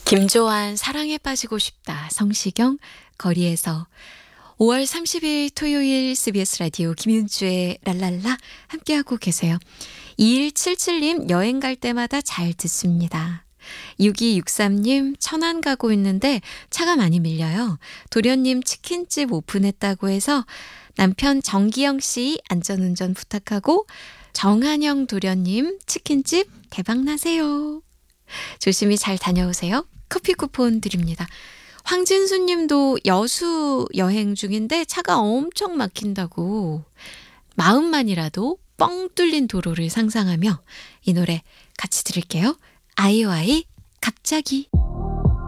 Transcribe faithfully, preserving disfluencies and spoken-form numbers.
김조한 사랑에 빠지고 싶다. 성시경 거리에서. 오월 삼십일 토요일 씨비에스 라디오 김윤주의 랄랄라 함께하고 계세요. 이일칠칠님 여행 갈 때마다 잘 듣습니다. 육이육삼님 천안 가고 있는데 차가 많이 밀려요. 도련님 치킨집 오픈했다고 해서 남편 정기영 씨 안전운전 부탁하고 정한영 도련님 치킨집 대박나세요. 조심히 잘 다녀오세요. 커피 쿠폰 드립니다. 황진수 님도 여수 여행 중인데 차가 엄청 막힌다고 마음만이라도 뻥 뚫린 도로를 상상하며 이 노래 같이 들을게요. 아이오아이 갑자기.